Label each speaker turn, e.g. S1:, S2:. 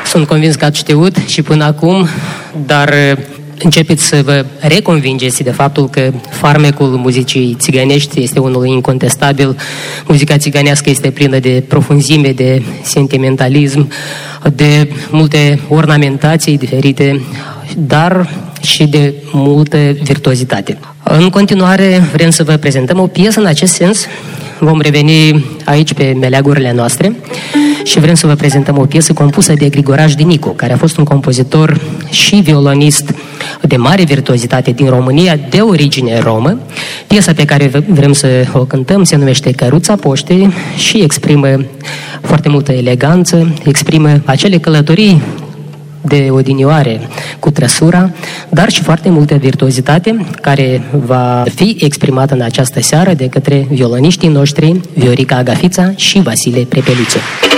S1: Sunt convins că ați știut și până acum, dar începeți să vă reconvingeți de faptul că farmecul muzicii țigănești este unul incontestabil. Muzica țigănească este plină de profunzime, de sentimentalism, de multe ornamentații diferite, dar și de multă virtuozitate. În continuare vrem să vă prezentăm o piesă în acest sens. Vom reveni aici pe meleagurile noastre și vrem să vă prezentăm o piesă compusă de Grigoraș Dinicu, care a fost un compozitor și violonist de mare virtuozitate din România, de origine romă. Piesa pe care vrem să o cântăm se numește Căruța Poștei și exprimă foarte multă eleganță, exprimă acele călătorii de odinioare cu trăsura, dar și foarte multă virtuozitate care va fi exprimată în această seară de către violoniștii noștri Viorica Agafița și Vasile Prepelițe.